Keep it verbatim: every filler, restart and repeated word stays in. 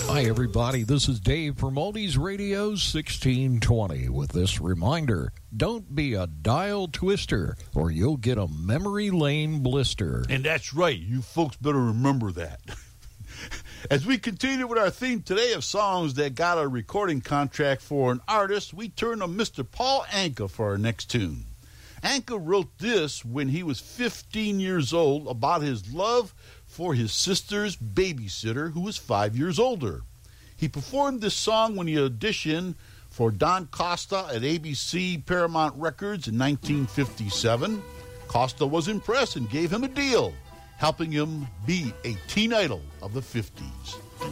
Hi, everybody. This is Dave from Oldies Radio sixteen twenty with this reminder. Don't be a dial twister or you'll get a memory lane blister. And that's right. You folks better remember that. As we continue with our theme today of songs that got a recording contract for an artist, we turn to Mister Paul Anka for our next tune. Anka wrote this when he was fifteen years old about his love for his sister's babysitter, who was five years older. He performed this song when he auditioned for Don Costa at A B C Paramount Records in nineteen fifty-seven. Costa was impressed and gave him a deal, helping him be a teen idol of the fifties.